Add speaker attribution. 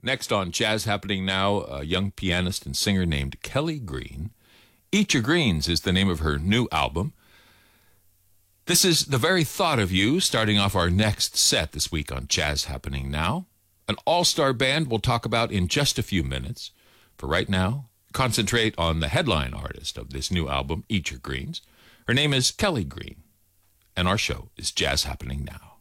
Speaker 1: Next on Jazz Happening Now, a young pianist and singer named Kelly Green. Eat Your Greens is the name of her new album. This is The Very Thought of You, starting off our next set this week on Jazz Happening Now. An all-star band we'll talk about in just a few minutes. For right now, concentrate on the headline artist of this new album, Eat Your Greens. Her name is Kelly Green, and our show is Jazz Happening Now.